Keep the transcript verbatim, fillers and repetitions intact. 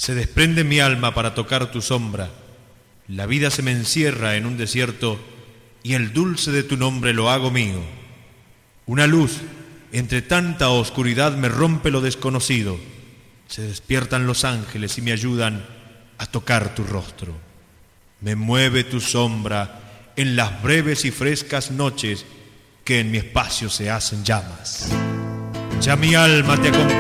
Se desprende mi alma para tocar tu sombra. La vida se me encierra en un desierto y el dulce de tu nombre lo hago mío. Una luz entre tanta oscuridad me rompe lo desconocido. Se despiertan los ángeles y me ayudan a tocar tu rostro. Me mueve tu sombra en las breves y frescas noches que en mi espacio se hacen llamas. Ya mi alma te acompaña